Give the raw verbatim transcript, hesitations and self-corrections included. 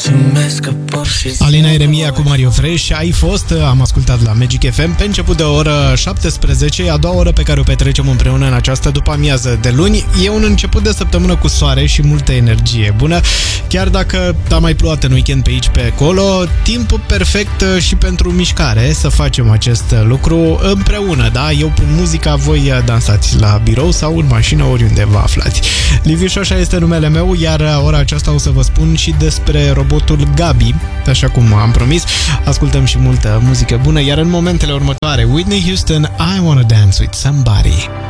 Alina Eremia cu Mario Fresh. Ai fost, am ascultat la Magic F M pe început de oră șaptesprezece, a doua oră pe care o petrecem împreună în această după-amiază de luni. E un început de săptămână cu soare și multă energie bună. Chiar dacă a mai plouat în weekend pe aici, pe acolo, timpul perfect și pentru mișcare, să facem acest lucru împreună, da? Eu pun muzica, voi dansați la birou sau în mașină, oriunde vă aflați. Liviu Șoșa este numele meu, iar ora aceasta o să vă spun și despre robotul Gabi, așa cum am promis. Ascultăm și multă muzică bună, iar în momentele următoare, Whitney Houston, I Wanna Dance With Somebody.